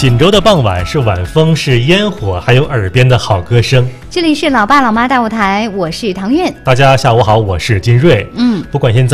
锦州的傍晚是晚风，是烟火，还有耳边的好歌声。 这里是老爸老妈大舞台，我是唐苑。 大家下午好，我是金瑞。不管现在